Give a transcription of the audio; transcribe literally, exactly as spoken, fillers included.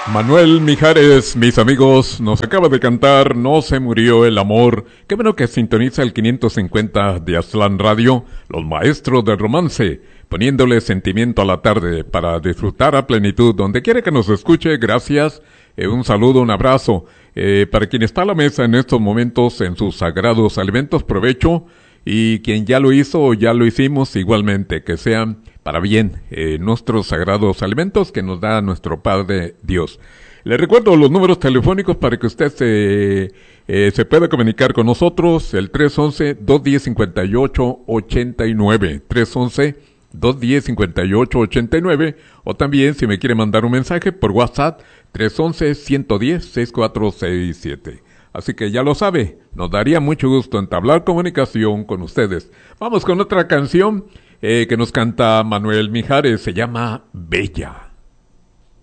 Manuel Mijares, mis amigos, nos acaba de cantar No se murió el amor. Qué bueno que sintoniza el quinientos cincuenta de Aztlán Radio, los maestros del romance, poniéndole sentimiento a la tarde para disfrutar a plenitud. Donde quiera que nos escuche, gracias. Eh, un saludo, un abrazo. Eh, para quien está a la mesa en estos momentos en sus sagrados alimentos, provecho. Y quien ya lo hizo o ya lo hicimos, igualmente, que sean para bien eh, nuestros sagrados alimentos que nos da nuestro Padre Dios. Le recuerdo los números telefónicos para que usted se, eh, se pueda comunicar con nosotros, el tres once, dos diez, cincuenta y ocho, ochenta y nueve, tres once, dos diez, cincuenta y ocho, ochenta y nueve, o también si me quiere mandar un mensaje por WhatsApp, tres once, ciento diez, sesenta y cuatro sesenta y siete. Así que ya lo sabe, nos daría mucho gusto entablar comunicación con ustedes. Vamos con otra canción eh, que nos canta Manuel Mijares, se llama Bella.